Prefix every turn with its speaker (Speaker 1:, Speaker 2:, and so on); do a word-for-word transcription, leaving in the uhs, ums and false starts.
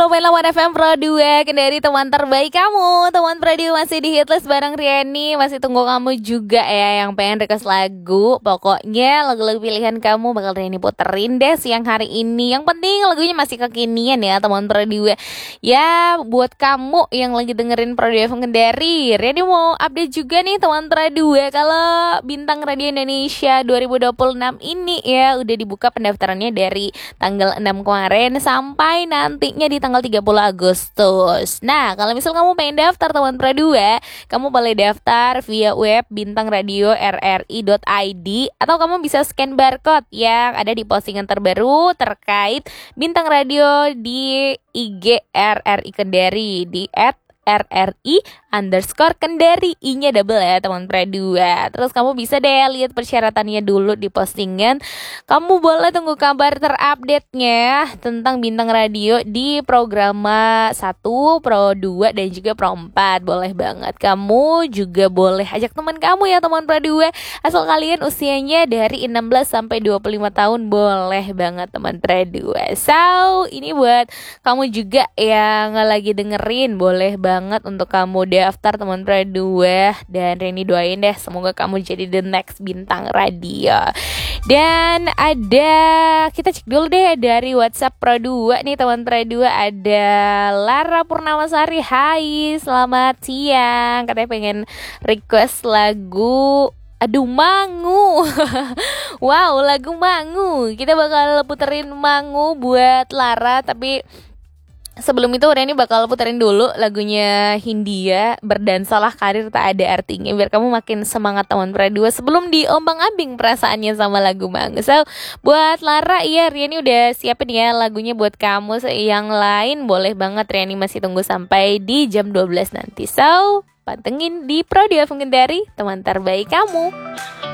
Speaker 1: Lawan F M Pro dua Kendari, teman terbaik kamu. Teman Pro dua masih di hitlist bareng Riani. Masih tunggu kamu juga ya yang pengen request lagu. Pokoknya lagu-lagu pilihan kamu bakal Riani puterin deh siang hari ini. Yang penting lagunya masih kekinian ya teman Pro dua. Ya buat kamu yang lagi dengerin Pro dua F M Kendari, Riani mau update juga nih teman Pro dua. Kalau Bintang Radio Indonesia dua ribu dua puluh enam ini ya udah dibuka pendaftarannya dari tanggal enam kemarin sampai nantinya di tanggal tiga puluh Agustus. Nah, kalau misal kamu pengen daftar teman Pro dua, kamu boleh daftar via web bintang radio r r i dot i d atau kamu bisa scan barcode yang ada di postingan terbaru terkait Bintang Radio di I G R R I Kendari di at R R I underscore Kendari, I-nya double ya teman Pro dua. Terus kamu bisa deh lihat persyaratannya dulu di postingan. Kamu boleh tunggu kabar terupdate-nya tentang Bintang Radio di Programa satu, Pro dua dan juga Pro empat. Boleh banget. Kamu juga boleh ajak teman kamu ya teman Pro dua. Asal kalian usianya dari enam belas sampai dua puluh lima tahun, boleh banget teman Pro dua. So, ini buat kamu juga yang lagi dengerin, boleh banget banget untuk kamu daftar teman Pro dua. Dan Reni doain deh semoga kamu jadi the next bintang radio. Dan ada, kita cek dulu deh dari WhatsApp Pro dua nih teman Pro dua. Ada Lara Purnamasari. Hai, selamat siang. Katanya pengen request lagu Aduh Mangu. Wow, lagu Mangu. Kita bakal puterin Mangu buat Lara. Tapi sebelum itu Reni bakal puterin dulu lagunya Hindia, Berdansalah Karir Tak Ada Artinya, biar kamu makin semangat teman Pro dua sebelum diombang-ambing perasaannya sama lagu Mangu. So, buat Lara, iya Reni udah siapin ya lagunya buat kamu. So, yang lain boleh banget, Reni masih tunggu sampai di jam dua belas nanti. So, pantengin di Pro dua F M Kendari, teman terbaik kamu.